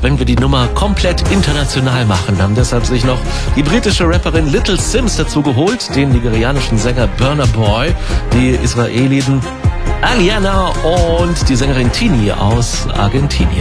wenn wir die Nummer komplett international machen. Haben deshalb sich noch die britische Rapperin Little Simz dazu geholt, den nigerianischen Sänger Burna Boy, die Israelin Aliana und die Sängerin Tini aus Argentinien.